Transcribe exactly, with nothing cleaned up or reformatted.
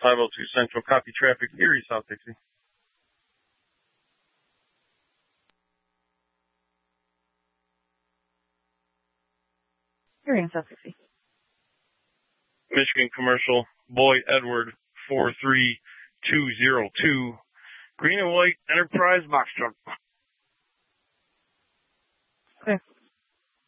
five oh two Central. Copy traffic, Erie, South Dixie. Erie and South Dixie. Michigan Commercial, Boy Edward, four three two zero two. Green and white Enterprise box truck. Okay.